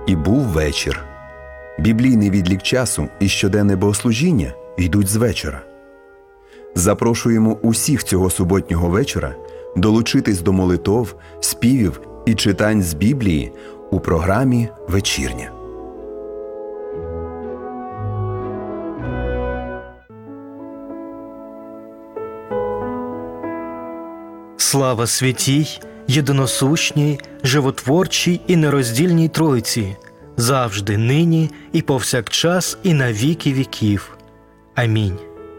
І був вечір. Біблійний відлік часу і щоденне богослужіння йдуть з вечора. Запрошуємо усіх цього суботнього вечора долучитись до молитов, співів і читань з Біблії у програмі «Вечірня». Слава святій, єдиносущній, животворчій і нероздільній Тройці, завжди, нині і повсякчас і на віки віків. Амінь.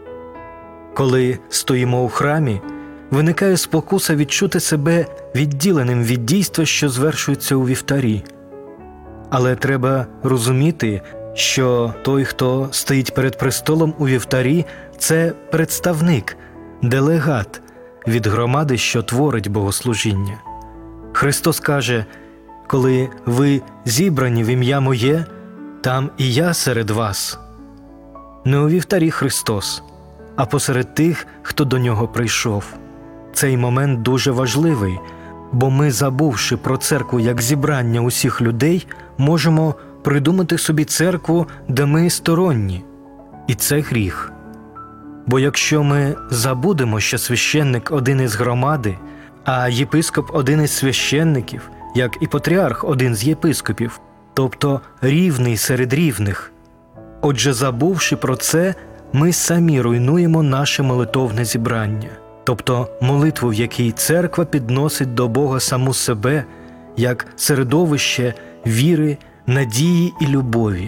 Коли стоїмо у храмі, виникає спокуса відчути себе відділеним від дійства, що звершується у вівтарі. Але треба розуміти, що той, хто стоїть перед престолом у вівтарі, це представник, делегат від громади, що творить богослужіння. Христос каже: «Коли ви зібрані в ім'я Моє, там і я серед вас». Не у вівтарі Христос, а посеред тих, хто до Нього прийшов. Цей момент дуже важливий, бо ми, забувши про церкву як зібрання усіх людей, можемо придумати собі церкву, де ми сторонні. І це гріх. Бо якщо ми забудемо, що священник – один із громади, а єпископ – один із священників, як і патріарх – один з єпископів, тобто рівний серед рівних. Отже, забувши про це, ми самі руйнуємо наше молитовне зібрання, тобто молитву, в якій церква підносить до Бога саму себе, як середовище віри, надії і любові.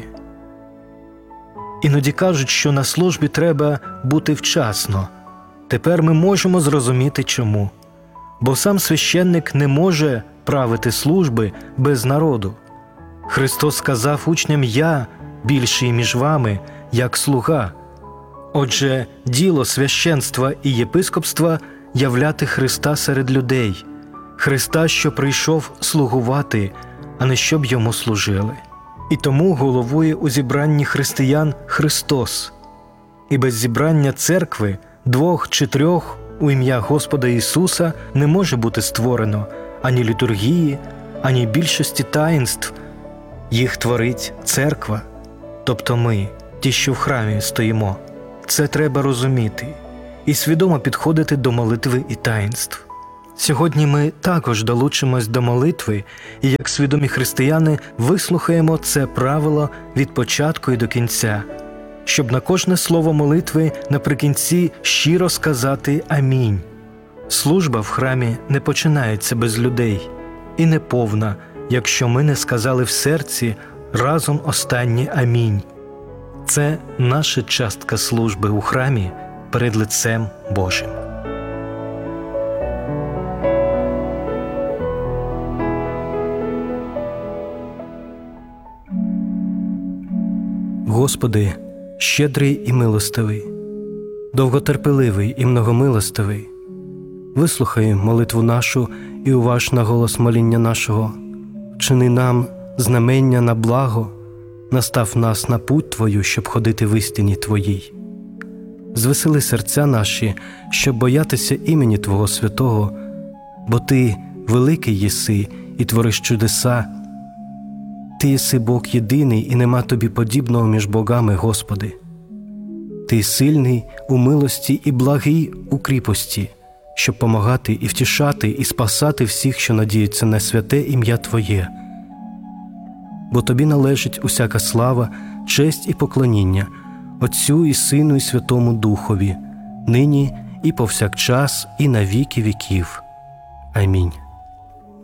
Іноді кажуть, що на службі треба бути вчасно. Тепер ми можемо зрозуміти чому. Бо сам священник не може правити служби без народу. Христос сказав учням: «Я більший між вами, як слуга». Отже, діло священства і єпископства – являти Христа серед людей. Христа, що прийшов слугувати, а не щоб йому служили. І тому головує у зібранні християн Христос. І без зібрання церкви, 2 чи 3 у ім'я Господа Ісуса не може бути створено ані літургії, ані більшості таїнств. Їх творить церква, тобто ми, ті, що в храмі стоїмо. Це треба розуміти і свідомо підходити до молитви і таїнств. Сьогодні ми також долучимось до молитви і, як свідомі християни, вислухаємо це правило від початку і до кінця, щоб на кожне слово молитви наприкінці щиро сказати «Амінь». Служба в храмі не починається без людей і не повна, якщо ми не сказали в серці разом останнє «Амінь». Це наша частка служби у храмі перед лицем Божим. Господи, щедрий і милостивий, довготерпеливий і многомилостивий, вислухай молитву нашу і уваж на голос моління нашого. Вчини нам знамення на благо, настав нас на путь Твою, щоб ходити в істині Твоїй. Звесели серця наші, щоб боятися імені Твого святого, бо Ти великий єси і твориш чудеса. Ти єси Бог єдиний, і нема Тобі подібного між богами, Господи. Ти сильний у милості і благий у кріпості, щоб помагати і втішати і спасати всіх, що надіються на святе ім'я Твоє. Бо Тобі належить усяка слава, честь і поклоніння, Отцю і Сину і Святому Духові, нині і повсякчас і на віки віків. Амінь.